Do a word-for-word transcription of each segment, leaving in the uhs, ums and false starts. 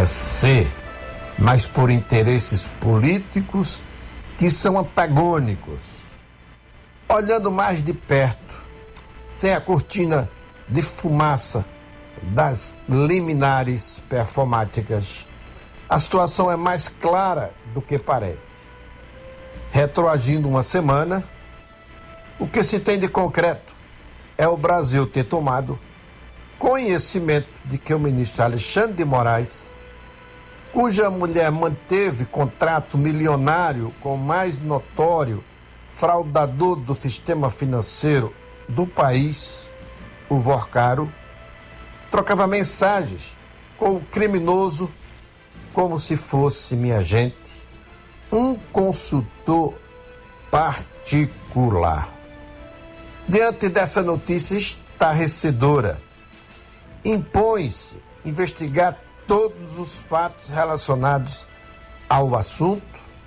poderia ser, mas por interesses políticos que são antagônicos. Olhando mais de perto, sem a cortina de fumaça das liminares performáticas, a situação é mais clara do que parece. Retroagindo uma semana, o que se tem de concreto é o Brasil ter tomado conhecimento de que o ministro Alexandre de Moraes, cuja mulher manteve contrato milionário com o mais notório fraudador do sistema financeiro do país, o Vorcaro, trocava mensagens com o criminoso como se fosse, minha gente, um consultor particular. Diante dessa notícia estarrecedora, impõe-se investigar todos os fatos relacionados ao assunto,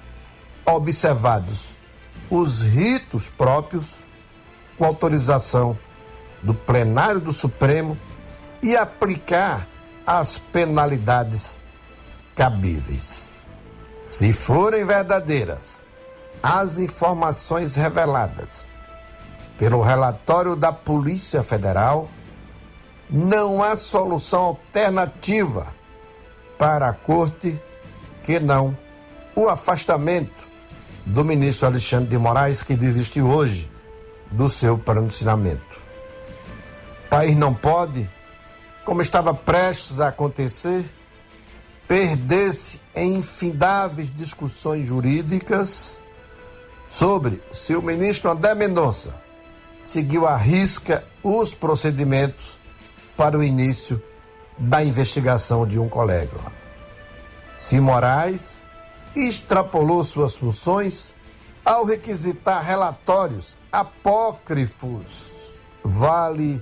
observados os ritos próprios, com autorização do plenário do Supremo, e aplicar as penalidades cabíveis. Se forem verdadeiras as informações reveladas pelo relatório da Polícia Federal, não há solução alternativa para a Corte que não o afastamento do ministro Alexandre de Moraes, que desistiu hoje do seu pronunciamento. O país não pode, como estava prestes a acontecer, perder-se em infindáveis discussões jurídicas sobre se o ministro André Mendonça seguiu à risca os procedimentos para o início da investigação de um colega. Se Moraes extrapolou suas funções ao requisitar relatórios apócrifos, vale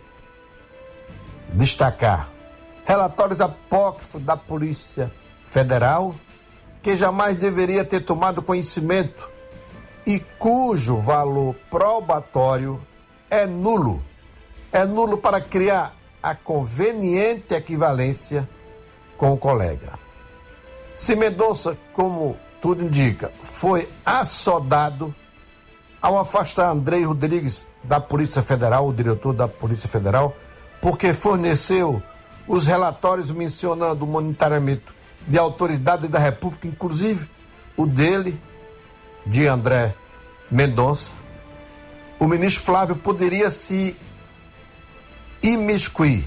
destacar relatórios apócrifos da Polícia Federal, que jamais deveria ter tomado conhecimento e cujo valor probatório é nulo. É nulo para criar a conveniente equivalência com o colega. Se Mendonça, como tudo indica, foi assodado ao afastar Andrei Rodrigues da Polícia Federal, o diretor da Polícia Federal, porque forneceu os relatórios mencionando o monitoramento de autoridades da República, inclusive o dele, de André Mendonça, o ministro Flávio poderia se imiscuir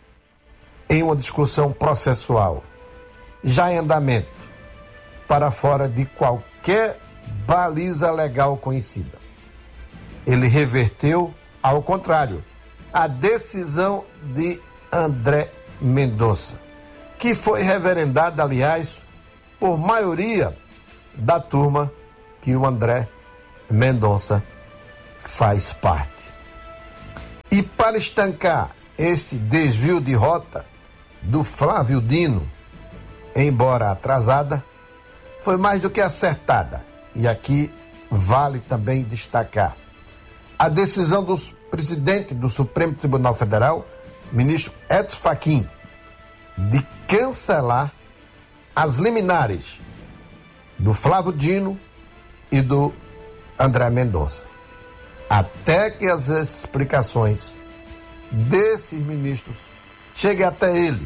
em uma discussão processual já em andamento, para fora de qualquer baliza legal conhecida. Ele reverteu, ao contrário, a decisão de André Mendonça, que foi reverendada, aliás, por maioria da turma que o André Mendonça faz parte. E para estancar esse desvio de rota do Flávio Dino, embora atrasada, foi mais do que acertada. E aqui vale também destacar a decisão do presidente do Supremo Tribunal Federal, ministro Edson Fachin, de cancelar as liminares do Flávio Dino e do André Mendonça, até que as explicações desses ministros cheguem até ele,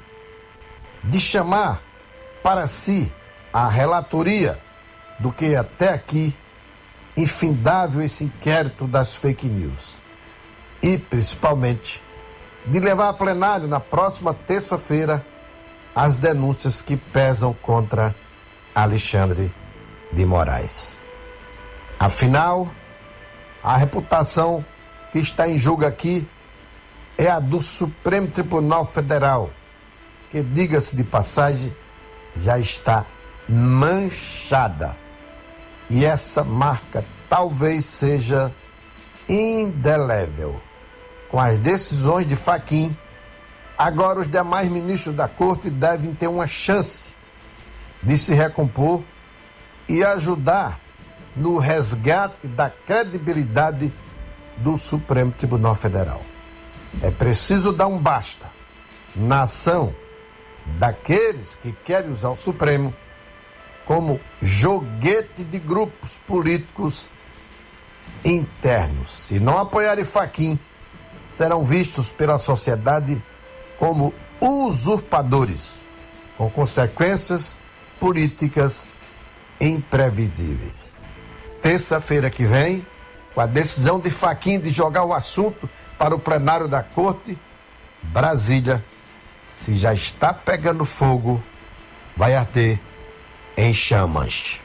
de chamar para si a relatoria do que até aqui infindável esse inquérito das fake news, e principalmente de levar a plenário na próxima terça-feira as denúncias que pesam contra Alexandre de Moraes. Afinal, a reputação que está em jogo aqui é a do Supremo Tribunal Federal, que, diga-se de passagem, já está manchada. E essa marca talvez seja indelével. Com as decisões de Fachin, agora os demais ministros da Corte devem ter uma chance de se recompor e ajudar no resgate da credibilidade do Supremo Tribunal Federal. É preciso dar um basta na ação daqueles que querem usar o Supremo como joguete de grupos políticos internos. Se não apoiarem Fachin, serão vistos pela sociedade como usurpadores, com consequências políticas imprevisíveis. Terça-feira que vem, com a decisão de Fachin de jogar o assunto para o plenário da Corte, Brasília, se já está pegando fogo, vai arder em chamas.